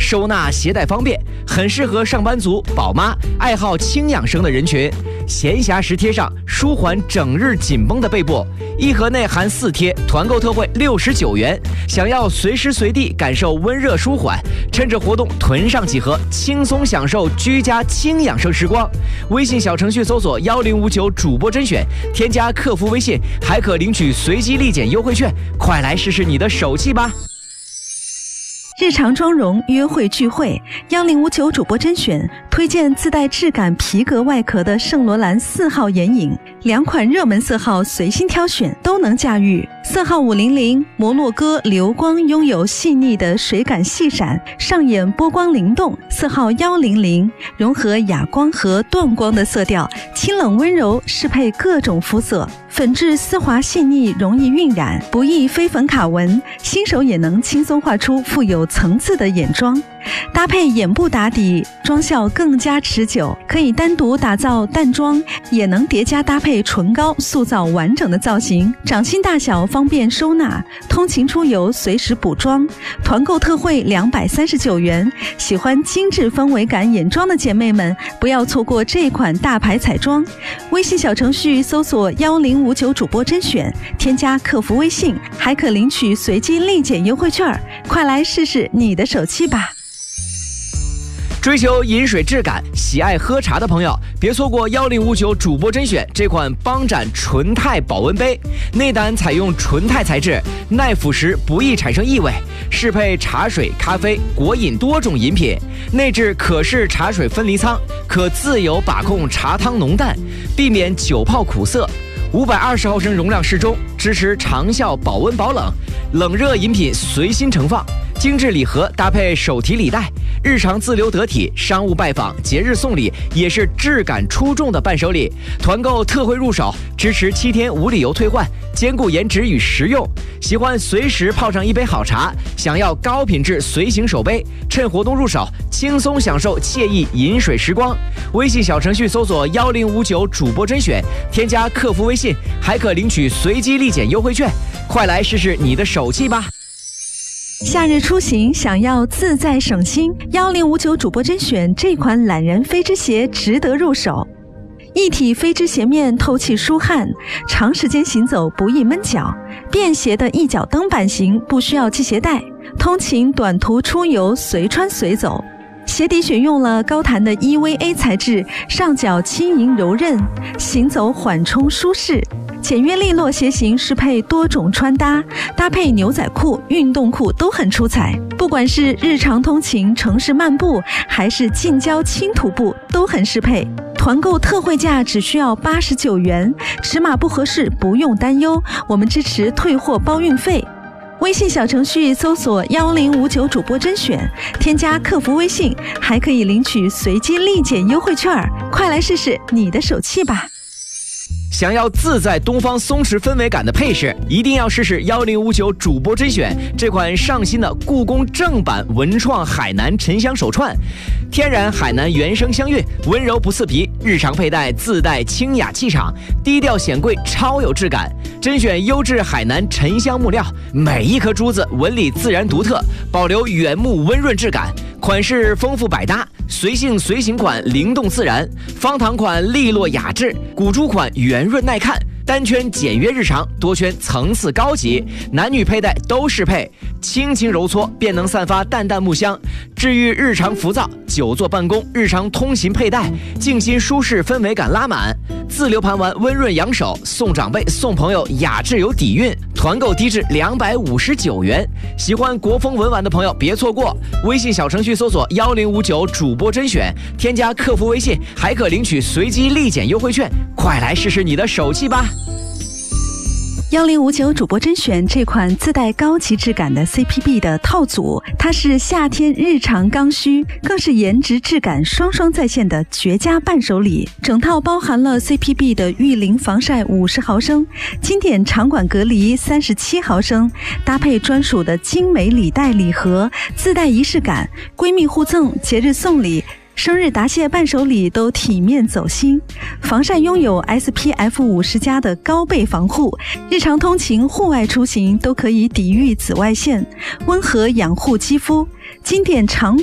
收纳携带方便，很适合上班族、宝妈、爱好轻养生的人群。闲暇时贴上，舒缓整日紧绷的背部。一盒内含4贴，团购特惠69元。想要随时随地感受温热舒缓，趁着活动囤上几盒，轻松享受居家轻养生时光。微信小程序搜索1059主播甄选，添加客服微信，还可领取随机立减优惠券。快来试试你的手气吧！ 日常妆容约会聚会，1059主播甄选推荐自带质感皮革外壳的圣罗兰4号眼影，2款热门色号随心挑选，都能驾驭。色号500摩洛哥流光拥有细腻的水感细闪，上眼波光灵动。色号100融合哑光和断光的色调，清冷温柔，适配各种肤色。粉质丝滑细腻，容易晕染，不易飞粉卡纹，新手也能轻松画出富有层次的眼妆。搭配眼部打底，妆效更加持久，可以单独打造淡妆，也能叠加搭配唇膏，塑造完整的造型。掌心大小方便收纳，通勤出游随时补妆。团购特惠239元，喜欢精致氛围感眼妆的姐妹们，不要错过这款大牌彩妆。微信小程序搜索1059主播甄选，添加客服微信，还可领取随机立减优惠券。快来试试你的手气吧！ 追求饮水质感、喜爱喝茶的朋友，别错过1059主播甄选这款邦展纯钛保温杯。内胆采用纯钛材质，耐腐蚀，不易产生异味，适配茶水、咖啡、果饮多种饮品。内置可视茶水分离仓，可自由把控茶汤浓淡，避免久泡苦涩。520毫升容量适中，支持长效保温保冷，冷热饮品随心盛放。精致礼盒搭配手提礼袋，日常自留得体，商务拜访、节日送礼也是质感出众的伴手礼。团购特惠入手，支持7天无理由退换，兼顾颜值与实用。喜欢随时泡上一杯好茶，想要高品质随行手杯，趁活动入手，轻松享受惬意饮水时光。微信小程序搜索1059主播甄选，添加客服微信，还可领取随机立减优惠券。快来试试你的手气吧！ 夏日出行想要自在省心，1059主播甄选这款懒人飞织鞋值得入手。一体飞织鞋面透气疏汗，长时间行走不易闷脚，便携的一脚蹬版型，不需要系鞋带，通勤短途出游随穿随走。鞋底选用了高弹的 EVA 材质，上脚轻盈柔韧，行走缓冲舒适。简约利落鞋型适配多种穿搭，搭配牛仔裤、运动裤都很出彩。不管是日常通勤、城市漫步，还是近郊轻徒步，都很适配。团购特惠价只需要89元，尺码不合适不用担忧，我们支持退货包运费。微信小程序搜索1059主播甄选，添加客服微信，还可以领取随机立减优惠券。快来试试你的手气吧！ 想要自在东方松弛氛围感的配饰，一定要试试1059主播甄选这款上新的故宫正版文创海南沉香手串，天然海南原生香韵，温柔不刺皮，日常佩戴自带清雅气场，低调显贵，超有质感。甄选优质海南沉香木料，每一颗珠子纹理自然独特，保留原木温润质感。款式丰富百搭，随性随行款灵动自然，方糖款利落雅致，古珠款圆润耐看，单圈简约日常，多圈层次高级，男女佩戴都适配，轻轻揉搓便能散发淡淡木香，治愈日常浮躁，久坐办公、日常通勤佩戴，静心舒适氛围感拉满。自留盘玩温润养手，送长辈送朋友雅致有底蕴。团购低至259元，喜欢国风文玩的朋友别错过。微信小程序搜索1059主播甄选，添加客服微信，还可领取随机立减优惠券。快来试试你的手气吧 ！1059主播甄选这款自带高级质感的 CPB 的套组，它是夏天日常刚需，更是颜值质感双双在线的绝佳伴手礼。整套包含了 CPB 的御淋防晒50毫升，经典场馆隔离37毫升，搭配专属的精美礼袋礼盒，自带仪式感，闺蜜互赠、节日送礼、生日答谢伴手礼都体面走心。防晒拥有 SPF 50+的高倍防护，日常通勤、户外出行都可以抵御紫外线，温和养护肌肤。经典场